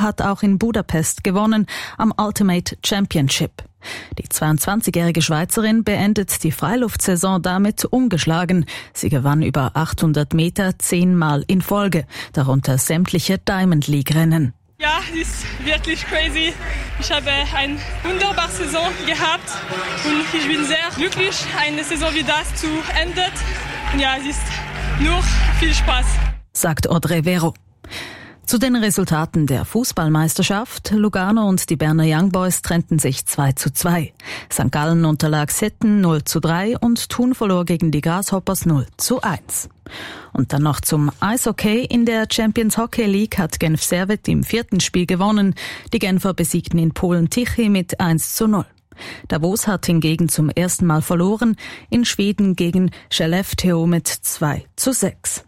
hat auch in Budapest gewonnen, am Ultimate Championship. Die 22-jährige Schweizerin beendet die Freiluftsaison damit ungeschlagen. Sie gewann über 800 Meter 10-mal in Folge, darunter sämtliche Diamond League-Rennen. Ja, es ist wirklich crazy. Ich habe eine wunderbare Saison gehabt und ich bin sehr glücklich, eine Saison wie das zu enden. Ja, es ist nur viel Spaß, sagt Audrey Vero. Zu den Resultaten der Fußballmeisterschaft: Lugano und die Berner Young Boys trennten sich 2:2. St. Gallen unterlag Setten 0:3 und Thun verlor gegen die Grasshoppers 0:1. Und dann noch zum Eishockey. In der Champions Hockey League hat Genf Servette im 4. Spiel gewonnen. Die Genfer besiegten in Polen Tichy mit 1:0. Davos hat hingegen zum ersten Mal verloren, in Schweden gegen Skellefteå mit 2:6.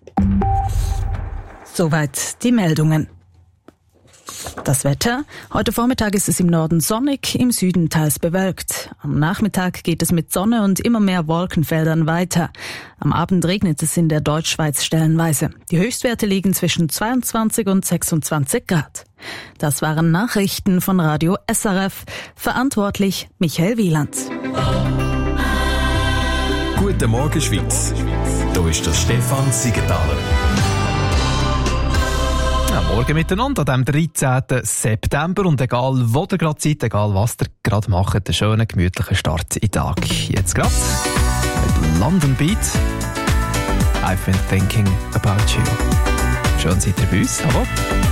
Soweit die Meldungen. Das Wetter: Heute Vormittag ist es im Norden sonnig, im Süden teils bewölkt. Am Nachmittag geht es mit Sonne und immer mehr Wolkenfeldern weiter. Am Abend regnet es in der Deutschschweiz stellenweise. Die Höchstwerte liegen zwischen 22 und 26 Grad. Das waren Nachrichten von Radio SRF. Verantwortlich Michael Wieland. Guten Morgen, Schweiz. Hier ist der Stefan Siegenthaler. Ja, morgen miteinander an diesem 13. September. Und egal wo ihr gerade seid, egal was ihr gerade macht, einen schönen, gemütlichen Start in den Tag. Jetzt gerade mit London Beat. I've been thinking about you. Schön seid ihr bei uns. Aber